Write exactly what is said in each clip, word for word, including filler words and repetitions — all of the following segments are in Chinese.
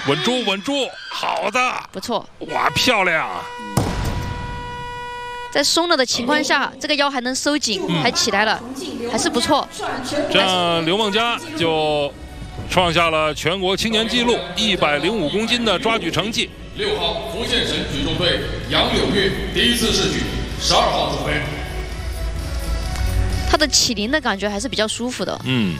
稳住，稳住，好的， 不错， 哇，漂亮！ 在松了的情况下，这个腰还能收紧，嗯、还起来了，还是不错。 这样刘梦佳就创下了全国青年纪录，一百零五公斤的抓举成绩。 六号福建省举重队杨柳月第一次试举，十二号准备。 他的起灵的感觉还是比较舒服的。 嗯。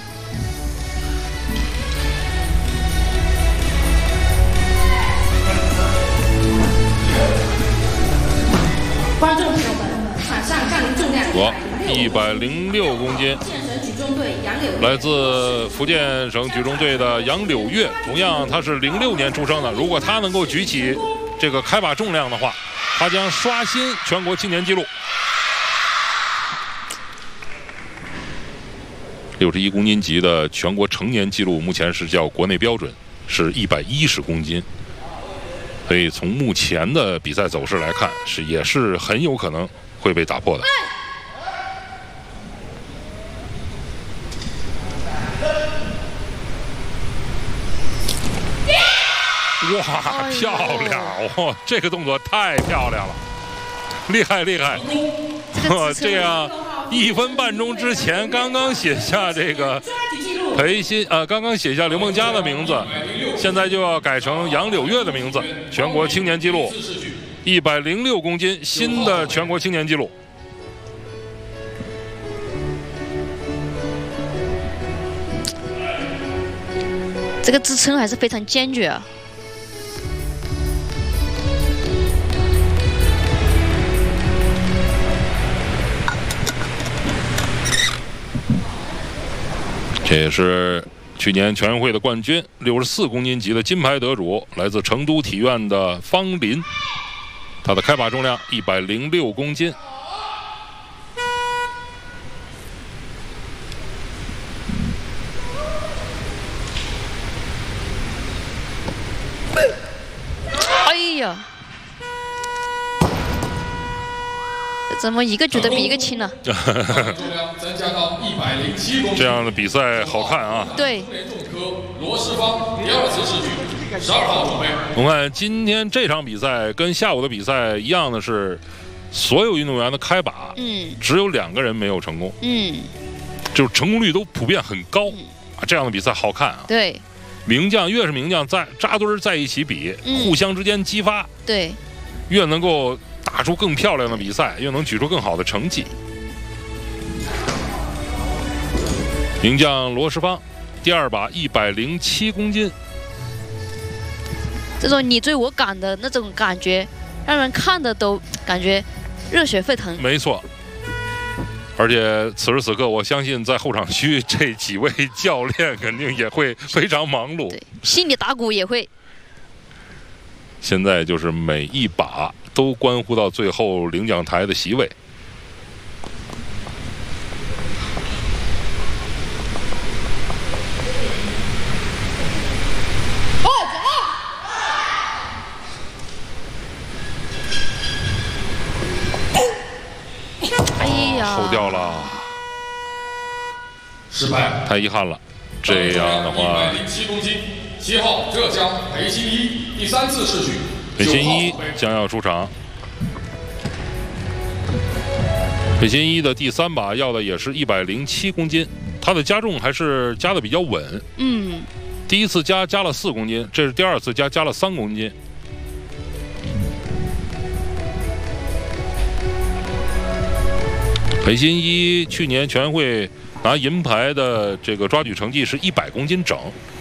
观众朋友们，场上杠铃重量我一百零六公斤，来自福建省举重队的杨柳月，同样他是零六年出生的。如果他能够举起这个开把重量的话，他将刷新全国青年纪录。六十一公斤级的全国成年纪录，目前是叫国内标准，是一百一十公斤。 所以从目前的比赛走势来看，是也是很有可能会被打破的。哇，漂亮！哇，这个动作太漂亮了，厉害厉害！这样一分半钟之前刚刚写下这个裴鑫呃，刚刚写下刘梦佳的名字。 现在就要改成杨柳月的名字，全国青年纪录一百零六公斤，新的全国青年纪录。 这个支撑还是非常坚决啊！ 这也是。 去年全运会的冠军，六十四公斤级的金牌得主，来自成都体院的方林，他的开把重量一百零六公斤。 哎呀，怎么一个举得比一个轻呢？ 这样的比赛好看啊！ 对。 罗世芳第二次试举，十二号准备。 我们看今天这场比赛跟下午的比赛一样的是，所有运动员的开把，嗯，只有两个人没有成功，嗯，就是成功率都普遍很高，嗯、啊，这样的比赛好看啊。 对。 名将越是名将在扎堆在一起比，嗯、互相之间激发， 对， 越能够。 打出更漂亮的比赛，又能举出更好的成绩。名将罗世芳，第二把一百零七公斤， 这种你追我赶的那种感觉，让人看的都感觉热血沸腾。 没错，而且此时此刻，我相信在后场区这几位教练肯定也会非常忙碌， 对，心里打鼓也会。 现在就是每一把。 都关乎到最后领奖台的席位。 哎呀， 扣掉了， 失败， 太遗憾了。这样的话， 一百零七公斤，七号浙江裴鑫一第三次试举。 裴鑫一将要出场。裴鑫一的第三把要的也是一百零七公斤，他的加重还是加的比较稳。嗯，第一次加加了四公斤，这是第二次加加了三公斤。裴鑫一去年全运会拿银牌的这个抓举成绩是一百公斤整。